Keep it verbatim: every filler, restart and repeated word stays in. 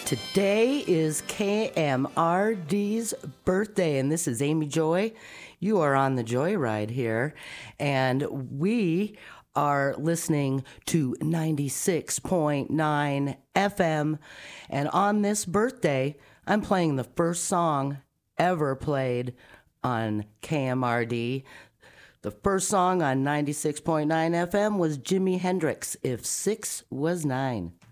Today is K M R D's birthday, and this is Amy Joy. You are on the Joyride here, and we are listening to ninety-six point nine F M. And on this birthday, I'm playing the first song ever played on K M R D. The first song on ninety-six point nine F M was Jimi Hendrix, If Six Was Nine.